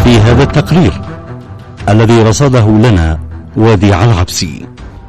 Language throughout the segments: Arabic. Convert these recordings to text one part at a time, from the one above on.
في هذا التقرير الذي رصده لنا وديع العبسي.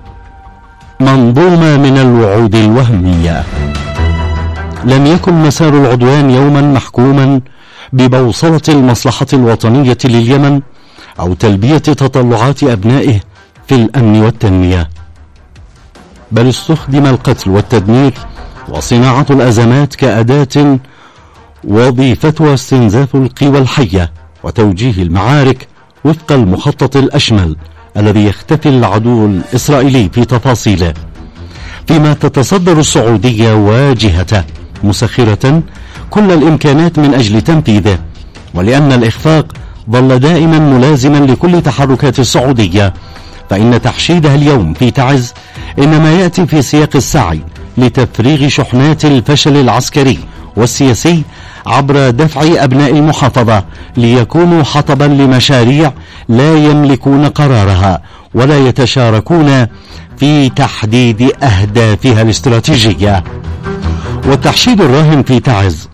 منظومة من الوعود الوهمية. لم يكن مسار العدوان يوما محكوما ببوصلة المصلحة الوطنية لليمن أو تلبية تطلعات أبنائه في الأمن والتنمية، بل استخدم القتل والتدمير وصناعة الأزمات كأداة وظيفتها استنزاف القوى الحية وتوجيه المعارك وفق المخطط الأشمل الذي يختفي العدو الإسرائيلي في تفاصيله، فيما تتصدر السعودية واجهته مسخرة كل الإمكانات من أجل تنفيذه. ولأن الإخفاق ظل دائما ملازما لكل تحركات السعودية، فإن تحشيدها اليوم في تعز إنما يأتي في سياق السعي لتفريغ شحنات الفشل العسكري والسياسي عبر دفع أبناء المحافظة ليكونوا حطبا لمشاريع لا يملكون قرارها ولا يتشاركون في تحديد أهدافها الاستراتيجية. والتحشيد الراهن في تعز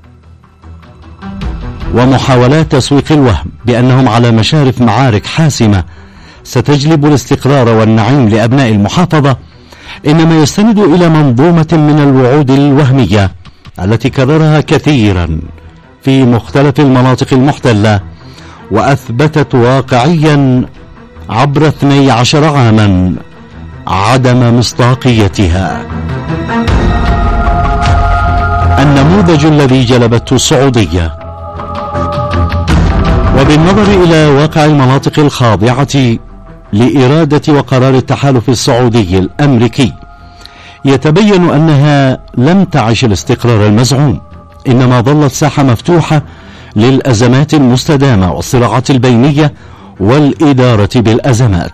ومحاولات تسويق الوهم بأنهم على مشارف معارك حاسمة ستجلب الاستقرار والنعيم لأبناء المحافظة إنما يستند إلى منظومة من الوعود الوهمية التي كررها كثيرا في مختلف المناطق المحتلة، وأثبتت واقعيا عبر 12 عاما عدم مصداقيتها. النموذج الذي جلبته السعودية. وبالنظر إلى واقع المناطق الخاضعة لإرادة وقرار التحالف السعودي الأمريكي، يتبين أنها لم تعش الاستقرار المزعوم، إنما ظلت ساحة مفتوحة للأزمات المستدامة والصراعات البينية والإدارة بالأزمات،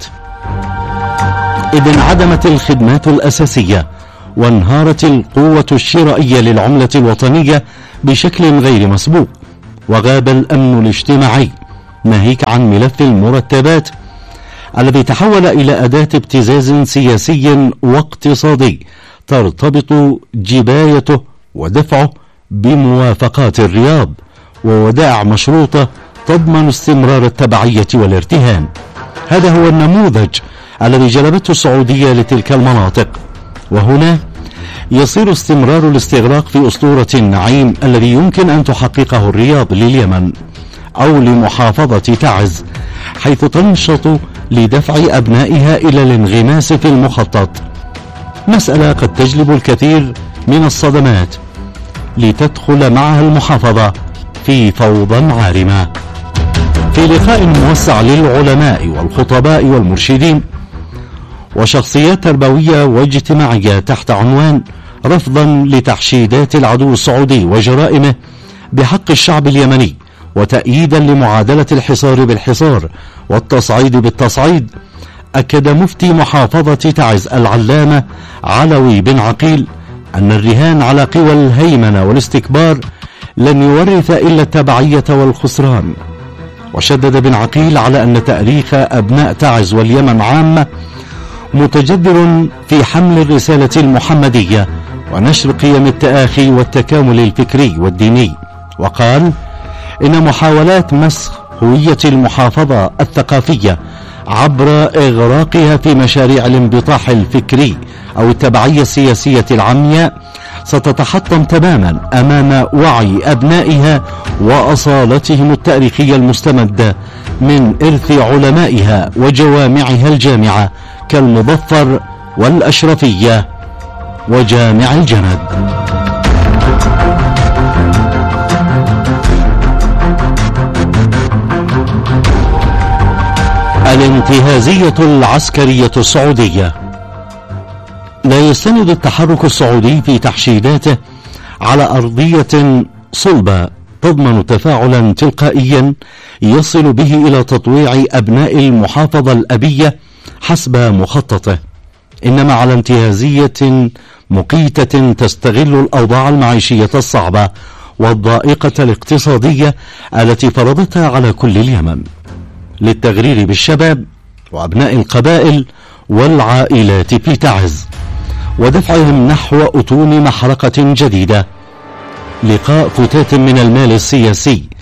إذ انعدمت الخدمات الأساسية وانهارت القوة الشرائية للعملة الوطنية بشكل غير مسبوق، وغاب الأمن الاجتماعي، ناهيك عن ملف المرتبات الذي تحول إلى أداة ابتزاز سياسي واقتصادي ترتبط جبايته ودفعه بموافقات الرياض وودائع مشروطة تضمن استمرار التبعية والارتهان. هذا هو النموذج الذي جلبته السعودية لتلك المناطق، وهنا يصير استمرار الاستغراق في أسطورة النعيم الذي يمكن أن تحققه الرياض لليمن أو لمحافظة تعز، حيث تنشط لدفع أبنائها إلى الانغماس في المخطط، مسألة قد تجلب الكثير من الصدمات لتدخل معها المحافظة في فوضى عارمة. في لقاء موسع للعلماء والخطباء والمرشدين وشخصيات تربوية واجتماعية تحت عنوان رفضا لتحشيدات العدو السعودي وجرائمه بحق الشعب اليمني وتأييدا لمعادلة الحصار بالحصار والتصعيد بالتصعيد، أكد مفتي محافظة تعز العلامة علوي بن عقيل أن الرهان على قوى الهيمنة والاستكبار لن يورث إلا التبعية والخسران. وشدد بن عقيل على أن تأريخ أبناء تعز واليمن عامة متجذر في حمل الرسالة المحمدية ونشر قيم التآخي والتكامل الفكري والديني، وقال إن محاولات مسخ هوية المحافظة الثقافية عبر إغراقها في مشاريع الانبطاح الفكري أو التبعية السياسية العمياء ستتحطم تماما أمام وعي أبنائها وأصالتهم التاريخية المستمدة من إرث علمائها وجوامعها الجامعة كالمظفر والأشرفية وجامع الجند. الانتهازية العسكرية السعودية. لا يستند التحرك السعودي في تحشيداته على أرضية صلبة تضمن تفاعلا تلقائيا يصل به إلى تطويع أبناء المحافظة الأبية حسب مخططه، إنما على انتهازية مقيتة تستغل الأوضاع المعيشية الصعبة والضائقة الاقتصادية التي فرضتها على كل اليمن للتغرير بالشباب وأبناء القبائل والعائلات في تعز ودفعهم نحو أتون محرقة جديدة، لقاء فتات من المال السياسي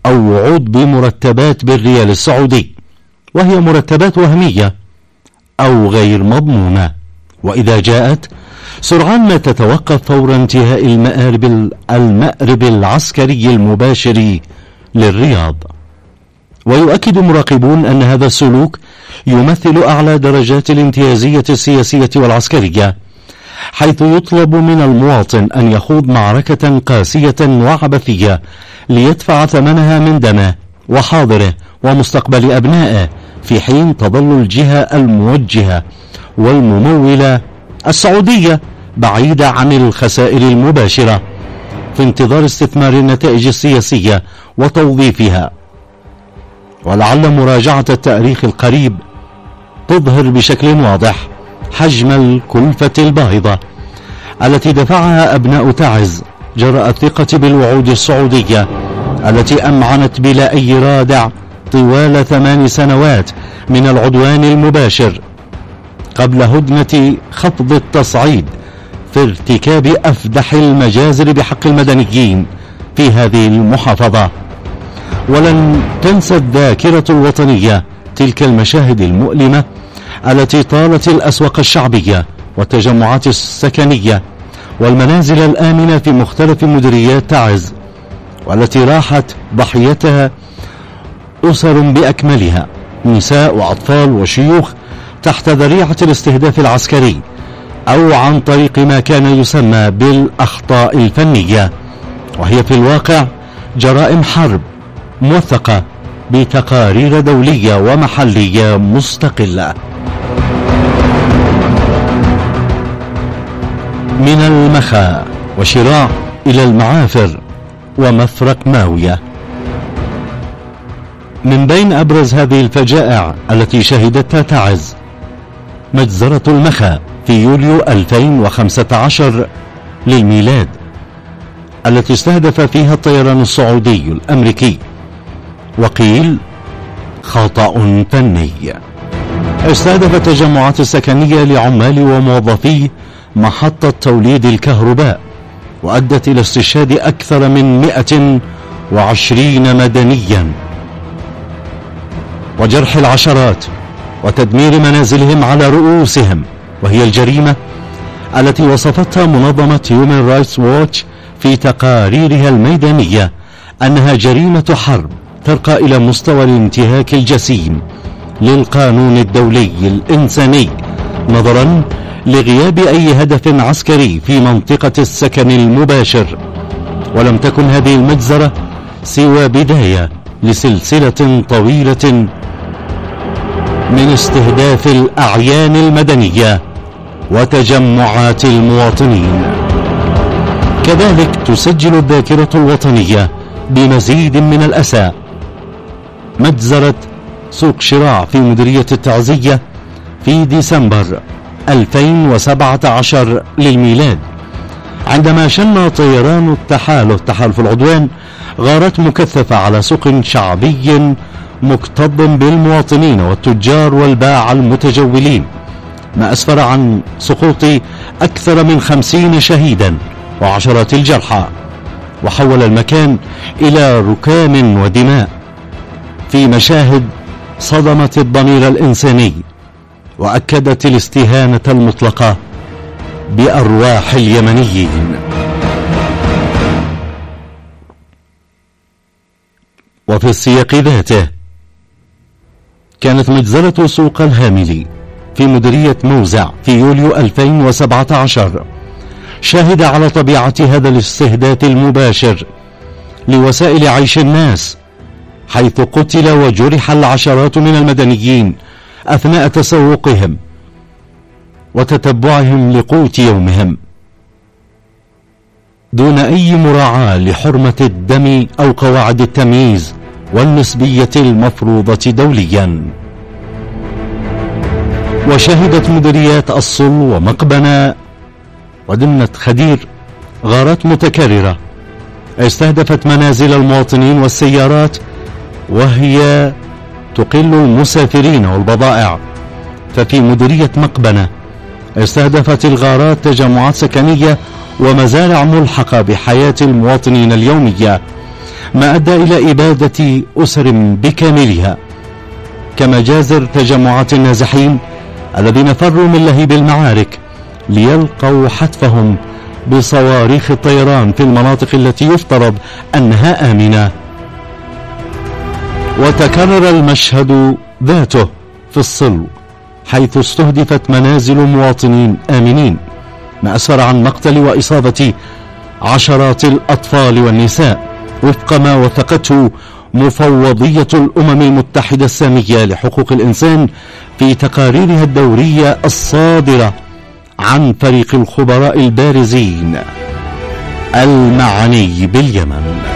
أو وعود بمرتبات بالريال السعودي، وهي مرتبات وهمية أو غير مضمونة، وإذا جاءت سرعان ما تتوقف فور انتهاء المأرب العسكري المباشر للرياض. ويؤكد مراقبون أن هذا السلوك يمثل أعلى درجات الامتيازية السياسية والعسكرية، حيث يطلب من المواطن أن يخوض معركة قاسية وعبثية ليدفع ثمنها من دمه وحاضره ومستقبل أبنائه، في حين تظل الجهة الموجهة والممولة السعودية بعيدة عن الخسائر المباشرة في انتظار استثمار النتائج السياسية وتوظيفها. ولعل مراجعة التاريخ القريب تظهر بشكل واضح حجم الكلفة الباهظة التي دفعها أبناء تعز جراء الثقة بالوعود السعودية التي أمعنت بلا أي رادع طوال 8 سنوات من العدوان المباشر قبل هدنة خفض التصعيد في ارتكاب أفدح المجازر بحق المدنيين في هذه المحافظة. ولن تنسى الذاكرة الوطنية تلك المشاهد المؤلمة التي طالت الأسواق الشعبية والتجمعات السكنية والمنازل الآمنة في مختلف مديريات تعز، والتي راحت ضحيتها أسر بأكملها، نساء وأطفال وشيوخ، تحت ذريعة الاستهداف العسكري أو عن طريق ما كان يسمى بالأخطاء الفنية، وهي في الواقع جرائم حرب موثقة بتقارير دولية ومحلية مستقلة. من المخا وشراع إلى المعافر ومفرق ماوية. من بين أبرز هذه الفجائع التي شهدتها تعز مجزرة المخا في يوليو 2015 للميلاد، التي استهدف فيها الطيران السعودي الأمريكي، وقيل خطأ فني، استهدف التجمعات السكنية لعمال وموظفي محطة توليد الكهرباء، وأدت إلى استشهاد أكثر من 120 مدنيا وجرح العشرات وتدمير منازلهم على رؤوسهم، وهي الجريمة التي وصفتها منظمة هيومن رايتس ووتش في تقاريرها الميدانية أنها جريمة حرب ترقى إلى مستوى الانتهاك الجسيم للقانون الدولي الإنساني، نظرا لغياب أي هدف عسكري في منطقة السكن المباشر. ولم تكن هذه المجزرة سوى بداية لسلسلة طويلة من استهداف الأعيان المدنية وتجمعات المواطنين. كذلك تسجل الذاكرة الوطنية بمزيد من الأسى مجزرة سوق شراع في مديرية التعزية في ديسمبر 2017 للميلاد، عندما شن طيران تحالف العدوان غارات مكثفة على سوق شعبي مكتظ بالمواطنين والتجار والباعة المتجولين، ما أسفر عن سقوط أكثر من 50 شهيدا وعشرات الجرحى، وحول المكان إلى ركام ودماء في مشاهد صدمت الضمير الإنساني وأكدت الاستهانة المطلقة بأرواح اليمنيين. وفي السياق ذاته كانت مجزرة سوق الهاملي في مديرية موزع في يوليو 2017 شاهدة على طبيعة هذا الاستهداف المباشر لوسائل عيش الناس، حيث قتل وجرح العشرات من المدنيين أثناء تسوقهم وتتبعهم لقوت يومهم دون أي مراعاة لحرمة الدم أو قواعد التمييز والنسبية المفروضة دوليا. وشهدت مديريات الصل ومقبنة ودمنة خدير غارات متكررة استهدفت منازل المواطنين والسيارات وهي تقل المسافرين والبضائع. ففي مديرية مقبنة استهدفت الغارات تجمعات سكنية ومزارع ملحقة بحياة المواطنين اليومية، ما أدى إلى إبادة أسر بكاملها، كمجازر تجمعات النازحين الذين فروا من لهيب المعارك ليلقوا حتفهم بصواريخ الطيران في المناطق التي يفترض أنها آمنة. وتكرر المشهد ذاته في الصلو، حيث استهدفت منازل مواطنين آمنين، ما أسفر عن مقتل وإصابة عشرات الأطفال والنساء، وفق ما وثقته مفوضية الأمم المتحدة السامية لحقوق الإنسان في تقاريرها الدورية الصادرة عن فريق الخبراء البارزين المعني باليمن.